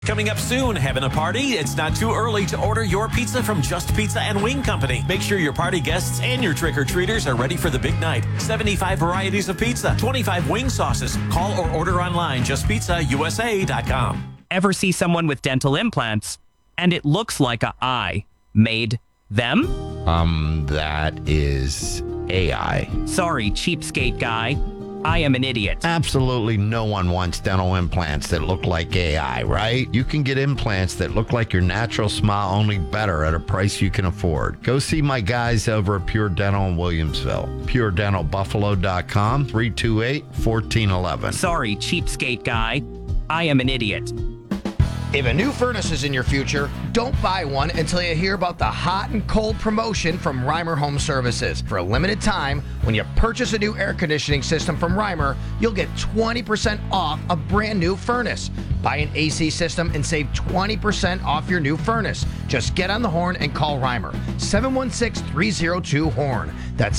Coming up soon, having a party? It's not too early to order your pizza from Just Pizza and Wing Company. Make sure your party guests and your trick-or-treaters are ready for the big night. 75 varieties of pizza, 25 wing sauces. Call or order online, justpizzausa.com. Ever see someone with dental implants and it looks like a eye made them? That is AI. Sorry, cheapskate guy. I am an idiot. Absolutely no one wants dental implants that look like AI, right? You can get implants that look like your natural smile, only better at a price you can afford. Go see my guys over at Pure Dental in Williamsville. PureDentalBuffalo.com, 328-1411. Sorry, cheapskate guy. I am an idiot. If a new furnace is in your future, don't buy one until you hear about the hot and cold promotion from Reimer Home Services. For a limited time, when you purchase a new air conditioning system from Reimer, you'll get 20% off a brand new furnace. Buy an AC system and save 20% off your new furnace. Just get on the horn and call Reimer. 716-302-HORN. That's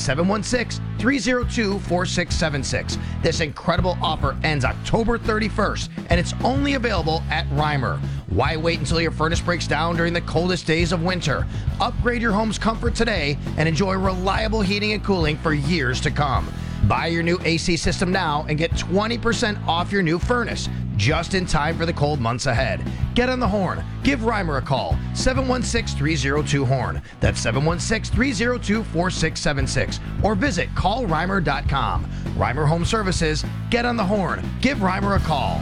716-302-4676. This incredible offer ends October 31st, and it's only available at Reimer. Why wait until your furnace breaks down during the coldest days of winter? Upgrade your home's comfort today and enjoy reliable heating and cooling for years to come. Buy your new AC system now and get 20% off your new furnace, just in time for the cold months ahead. Get on the horn. Give Reimer a call. 716-302-HORN. That's 716-302-4676. Or visit callreimer.com. Reimer Home Services. Get on the horn. Give Reimer a call.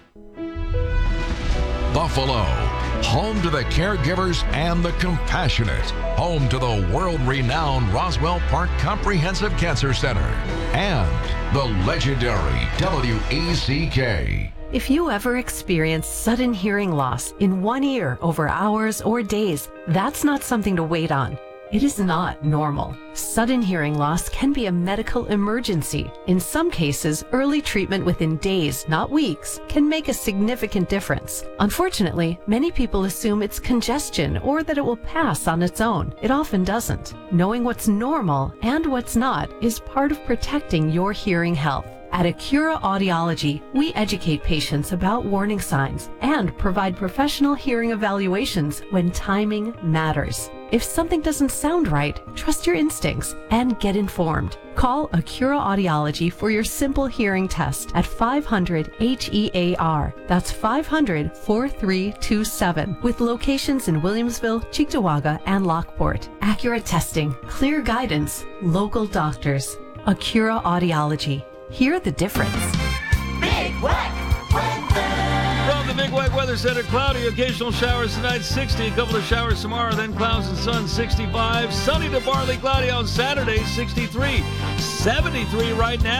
Buffalo, home to the caregivers and the compassionate, home to the world-renowned Roswell Park Comprehensive Cancer Center, and the legendary WECK. If you ever experience sudden hearing loss in one ear over hours or days, that's not something to wait on. It is not normal. Sudden hearing loss can be a medical emergency. In some cases, early treatment within days, not weeks, can make a significant difference. Unfortunately, many people assume it's congestion or that it will pass on its own. It often doesn't. Knowing what's normal and what's not is part of protecting your hearing health. At Acura Audiology, we educate patients about warning signs and provide professional hearing evaluations when timing matters. If something doesn't sound right, trust your instincts and get informed. Call Acura Audiology for your simple hearing test at 500-HEAR. That's 500-4327. With locations in Williamsville, Cheektowaga, and Lockport. Accurate testing, clear guidance, local doctors. Acura Audiology. Hear the difference. Big Whack weather. From the Big Whack Weather Center, cloudy, occasional showers tonight, 60. A couple of showers tomorrow, then clouds and sun, 65. Sunny to partly cloudy on Saturday, 63. 73 right now.